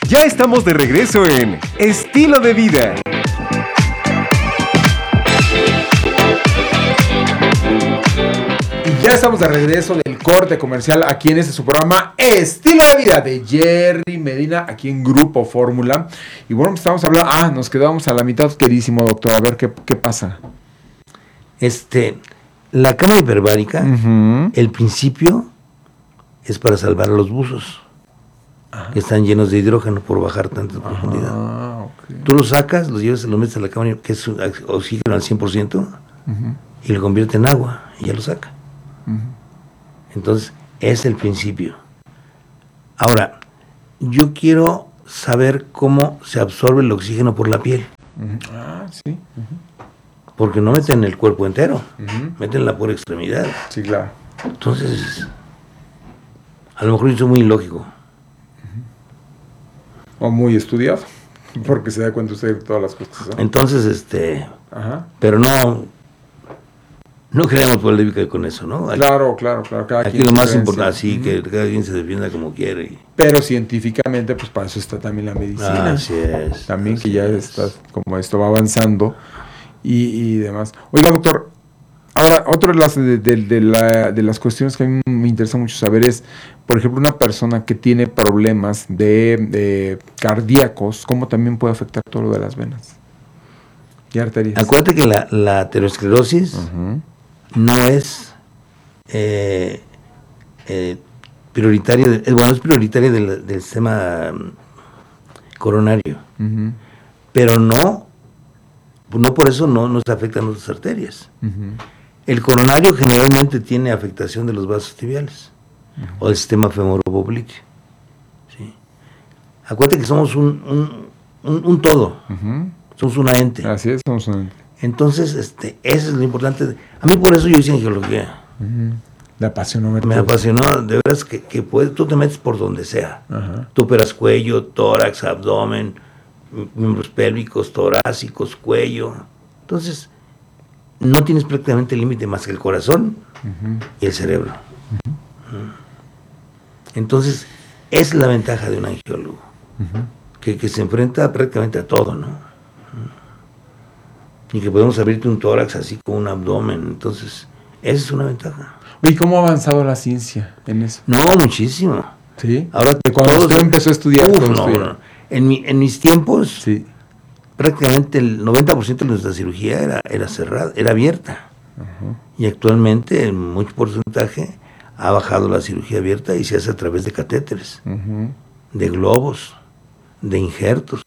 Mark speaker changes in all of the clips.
Speaker 1: Ya estamos de regreso en Estilo de Vida.
Speaker 2: Y ya estamos de regreso del corte comercial aquí en su programa Estilo de Vida de Jerry Medina, aquí en Grupo Fórmula. Y bueno, pues estamos hablando, nos quedamos a la mitad, queridísimo doctor, a ver qué pasa.
Speaker 3: La cámara hiperbárica, el principio es para salvar a los buzos, que están llenos de hidrógeno por bajar tanta profundidad. Okay. Tú los sacas, los llevas, los metes a la cámara, que es oxígeno al 100%, y lo convierte en agua, y ya lo saca. Entonces, es el principio. Ahora, yo quiero saber cómo se absorbe el oxígeno por la piel.
Speaker 2: Sí.
Speaker 3: Porque no meten el cuerpo entero, meten la pura extremidad.
Speaker 2: Sí, claro.
Speaker 3: Entonces, a lo mejor eso es muy ilógico.
Speaker 2: O muy estudiado, porque se da cuenta usted de todas las cosas, ¿no?
Speaker 3: Entonces, pero no creamos polémica con eso, ¿no?
Speaker 2: Claro.
Speaker 3: Aquí lo más importante, sí, que cada quien se defienda como quiere.
Speaker 2: Pero científicamente, pues para eso está también la medicina.
Speaker 3: Así es.
Speaker 2: También que ya está, como esto va avanzando y demás. Oiga, doctor, ahora, otra de las cuestiones que a mí me interesa mucho saber es, por ejemplo, una persona que tiene problemas de cardíacos, ¿cómo también puede afectar todo lo de las venas y arterias?
Speaker 3: Acuérdate que la aterosclerosis no es prioritaria, es prioritaria del sistema coronario, pero no por eso no nos afectan otras arterias. El coronario generalmente tiene afectación de los vasos tibiales o del sistema femoropopliteo. ¿Sí? Acuérdate que somos un todo, somos una ente.
Speaker 2: Así es, somos una ente.
Speaker 3: Entonces, eso es lo importante. A mí por eso yo hice angiología.
Speaker 2: Me apasionó.
Speaker 3: Me apasionó, de veras que tú te metes por donde sea. Tú operas cuello, tórax, abdomen, miembros pélvicos, torácicos, cuello. Entonces, no tienes prácticamente límite más que el corazón y el cerebro. Entonces, esa es la ventaja de un angiólogo, que se enfrenta prácticamente a todo, ¿no? Y que podemos abrirte un tórax así con un abdomen. Entonces, esa es una ventaja.
Speaker 2: ¿Y cómo ha avanzado la ciencia en eso?
Speaker 3: No, muchísimo.
Speaker 2: ¿Sí?
Speaker 3: Ahora,
Speaker 2: cuando usted empezó a estudiar.
Speaker 3: No. En mis tiempos, prácticamente el 90% de nuestra cirugía era cerrada, era abierta. Y actualmente, en mucho porcentaje, ha bajado la cirugía abierta y se hace a través de catéteres, de globos, de injertos,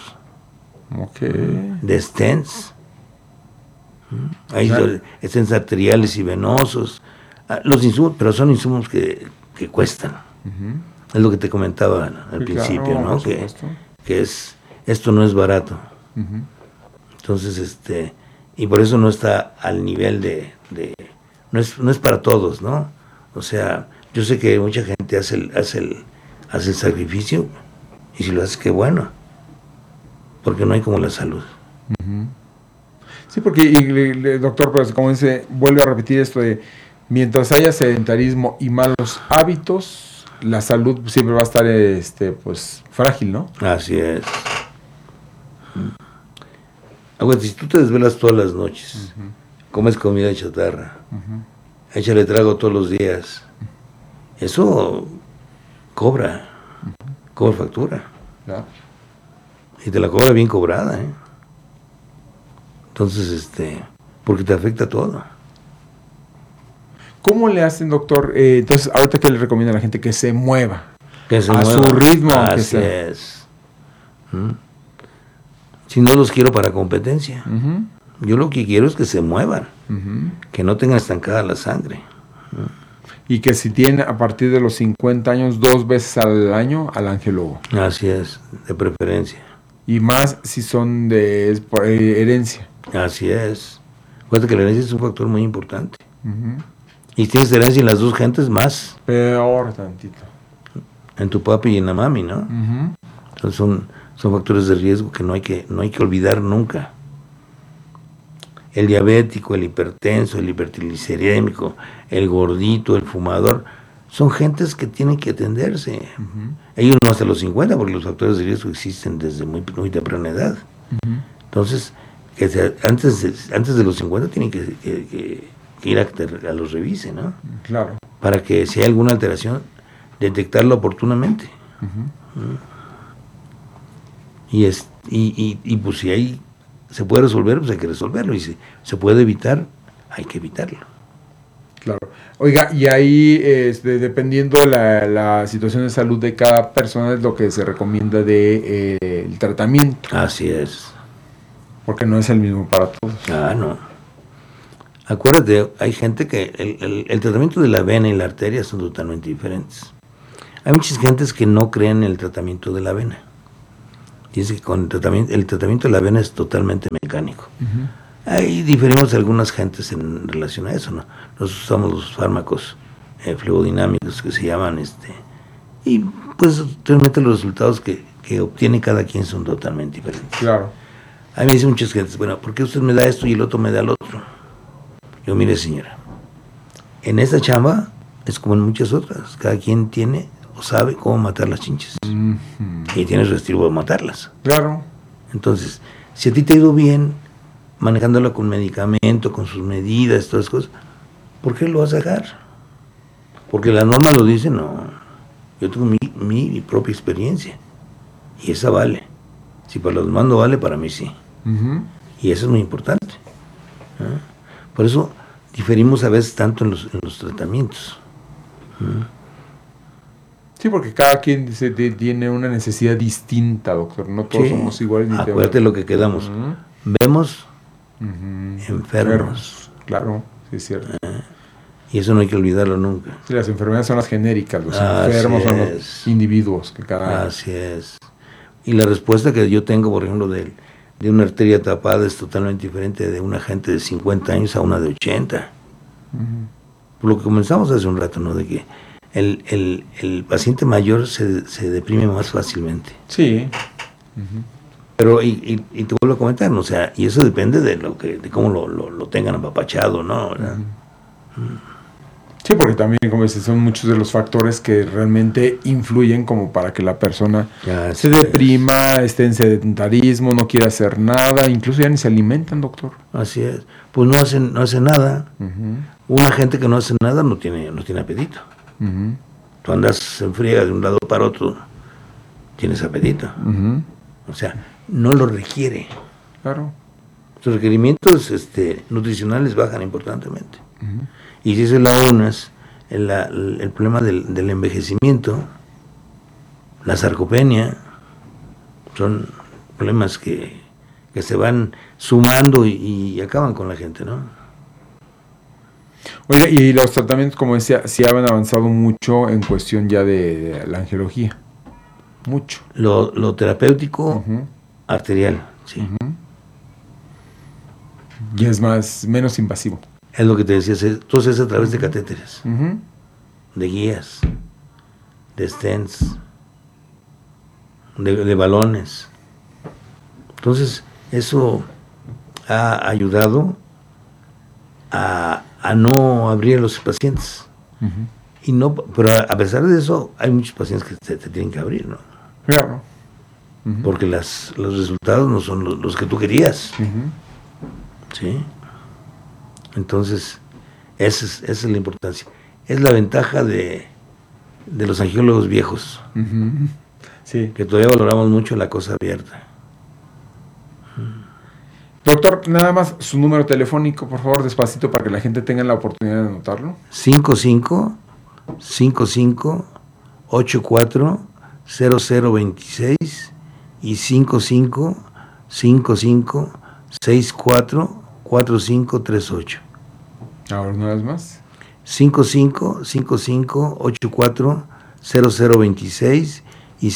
Speaker 3: de stents. Hay stents arteriales y venosos. Los insumos, pero son insumos que cuestan. Es lo que te comentaba al principio, claro, ¿no? Que esto no es barato. Entonces, y por eso no está al nivel no es para todos, ¿no? O sea, yo sé que mucha gente hace el sacrificio, y si lo haces, qué bueno, porque no hay como la salud.
Speaker 2: Sí, porque, doctor, pues como dice, vuelve a repetir esto de, mientras haya sedentarismo y malos hábitos, la salud siempre va a estar pues frágil, ¿no?
Speaker 3: Así es. Aguanta, si tú te desvelas todas las noches, comes comida chatarra, échale trago todos los días, eso cobra factura.
Speaker 2: Claro.
Speaker 3: Y te la cobra bien cobrada, ¿eh? Entonces, porque te afecta todo.
Speaker 2: ¿Cómo le hacen, doctor? Entonces, ahorita, ¿qué le recomienda a la gente? Que se mueva.
Speaker 3: Que se
Speaker 2: mueva.
Speaker 3: Su
Speaker 2: ritmo.
Speaker 3: Así es. Si no los quiero para competencia. Yo lo que quiero es que se muevan. Que no tengan estancada la sangre.
Speaker 2: Y que si tienen a partir de los 50 años, 2 veces al año, al angiólogo.
Speaker 3: Así es, de preferencia.
Speaker 2: Y más si son de herencia.
Speaker 3: Así es. Acuérdate que la herencia es un factor muy importante. Y tienes herencia en las dos gentes, más.
Speaker 2: Peor tantito.
Speaker 3: En tu papi y en la mami, ¿no? Entonces son factores de riesgo que no hay que olvidar nunca. El diabético, el hipertenso, el hipertriglicerémico, el gordito, el fumador, son gentes que tienen que atenderse. Ellos no hasta los 50, porque los factores de riesgo existen desde muy temprana edad. Entonces, antes de los 50 tienen que ir a los revise, ¿no?
Speaker 2: Claro.
Speaker 3: Para que si hay alguna alteración, detectarla oportunamente. Y pues si hay se puede resolver, pues hay que resolverlo, y si se puede evitar, hay que evitarlo.
Speaker 2: Claro. Oiga, y ahí, dependiendo la situación de salud de cada persona, es lo que se recomienda el tratamiento.
Speaker 3: Así es.
Speaker 2: Porque no es el mismo para todos.
Speaker 3: Ah, no. Acuérdate, hay gente que el tratamiento de la vena y la arteria son totalmente diferentes. Hay muchas gentes que no creen en el tratamiento de la vena. Dice que con el tratamiento de la vena es totalmente mecánico. Ahí diferimos algunas gentes en relación a eso, ¿no? Nosotros usamos los fármacos fluidinámicos que se llaman, y pues realmente los resultados que obtiene cada quien son totalmente diferentes.
Speaker 2: Claro.
Speaker 3: A mí me dicen muchas gentes, bueno, ¿por qué usted me da esto y el otro me da el otro? Yo, mire, señora, en esta chamba es como en muchas otras, cada quien tiene o sabe cómo matar las chinches. Y tiene el restivo de matarlas.
Speaker 2: Claro.
Speaker 3: Entonces, si a ti te ha ido bien manejándola con medicamento, con sus medidas, todas esas cosas, ¿por qué lo vas a dejar? Porque la norma lo dice, no. Yo tengo mi propia experiencia y esa vale. Si para los demás no vale, para mí sí. Y eso es muy importante. Por eso diferimos a veces tanto en los tratamientos.
Speaker 2: Sí, porque cada quien tiene una necesidad distinta, doctor. No todos somos iguales.
Speaker 3: Acuérdate lo que quedamos. Vemos enfermos.
Speaker 2: Claro, sí es cierto.
Speaker 3: Y eso no hay que olvidarlo nunca.
Speaker 2: Sí, las enfermedades son las genéricas, los enfermos son los individuos que cada año.
Speaker 3: Así es. Y la respuesta que yo tengo, por ejemplo, de una arteria tapada es totalmente diferente de una gente de 50 años a una de 80. Por lo que comenzamos hace un rato, ¿no? De que el paciente mayor se deprime más fácilmente.
Speaker 2: Sí.
Speaker 3: Pero, y te vuelvo a comentar, ¿no? O sea, y eso depende de cómo lo tengan apapachado, ¿no?
Speaker 2: Sí, porque también, como dices, son muchos de los factores que realmente influyen como para que la persona se deprima, esté en sedentarismo, no quiera hacer nada, incluso ya ni se alimentan, doctor.
Speaker 3: Así es. Pues no hacen nada. Una gente que no hace nada no tiene apetito. Tú andas en friega de un lado para otro, tienes apetito. O sea, no lo requiere.
Speaker 2: Claro.
Speaker 3: Sus requerimientos nutricionales bajan importantemente. Y si se la unas, el problema del envejecimiento, la sarcopenia, son problemas que se van sumando y acaban con la gente, ¿no?
Speaker 2: Oiga, y los tratamientos, como decía, sí han avanzado mucho en cuestión ya de la angiología. Mucho.
Speaker 3: Lo terapéutico arterial, sí.
Speaker 2: Y es menos invasivo.
Speaker 3: Es lo que te decía, entonces es a través de catéteres, de guías, de stents, de balones. Entonces, eso ha ayudado a no abrir a los pacientes. Y no, pero a pesar de eso, hay muchos pacientes que se tienen que abrir, ¿no?
Speaker 2: Claro.
Speaker 3: Porque los resultados no son los que tú querías. ¿Sí? Entonces, esa es la importancia. Es la ventaja de los angiólogos viejos.
Speaker 2: Sí.
Speaker 3: Que todavía valoramos mucho la cosa abierta.
Speaker 2: Doctor, nada más su número telefónico, por favor, despacito, para que la gente tenga la oportunidad de anotarlo.
Speaker 3: 55-55-84-0026 y 55-55-64-4538.
Speaker 2: Ahora una vez más.
Speaker 3: 55-55-84-0026 y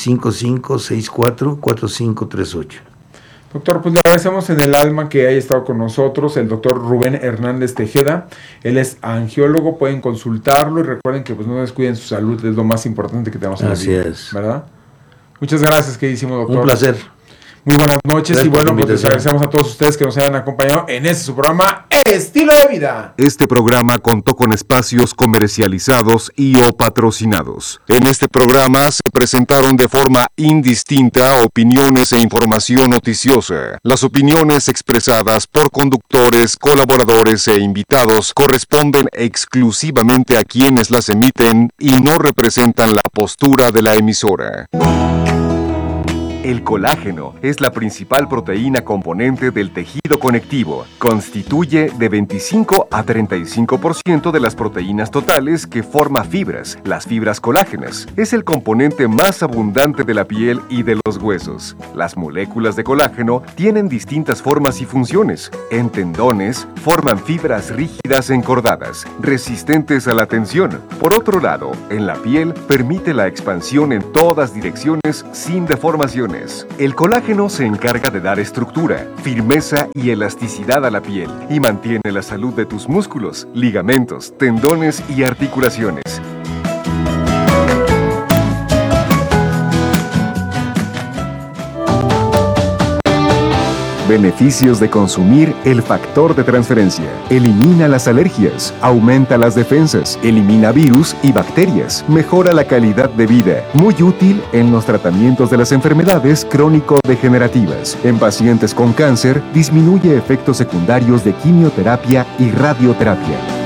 Speaker 3: 55-64-4538.
Speaker 2: Doctor, pues le agradecemos en el alma que haya estado con nosotros el doctor Rubén Hernández Tejeda. Él es angiólogo, pueden consultarlo y recuerden que pues no descuiden su salud, es lo más importante que tenemos en la vida.
Speaker 3: Así es.
Speaker 2: ¿Verdad? Muchas gracias, queridísimo doctor.
Speaker 3: Un placer.
Speaker 2: Muy buenas noches.
Speaker 3: Gracias,
Speaker 2: y bueno, pues les
Speaker 3: invitación.
Speaker 2: agradecemos a todos ustedes que nos hayan acompañado en este su programa Estilo de Vida.
Speaker 1: Este programa contó con espacios comercializados y o patrocinados. En este programa se presentaron de forma indistinta opiniones e información noticiosa. Las opiniones expresadas por conductores, colaboradores e invitados corresponden exclusivamente a quienes las emiten y no representan la postura de la emisora. El colágeno es la principal proteína componente del tejido conectivo. Constituye de 25 a 35% de las proteínas totales que forma fibras, las fibras colágenas. Es el componente más abundante de la piel y de los huesos. Las moléculas de colágeno tienen distintas formas y funciones. En tendones, forman fibras rígidas encordadas, resistentes a la tensión. Por otro lado, en la piel, permite la expansión en todas direcciones sin deformaciones. El colágeno se encarga de dar estructura, firmeza y elasticidad a la piel y mantiene la salud de tus músculos, ligamentos, tendones y articulaciones. Beneficios de consumir el factor de transferencia. Elimina las alergias, aumenta las defensas, elimina virus y bacterias, mejora la calidad de vida. Muy útil en los tratamientos de las enfermedades crónico-degenerativas. En pacientes con cáncer, disminuye efectos secundarios de quimioterapia y radioterapia.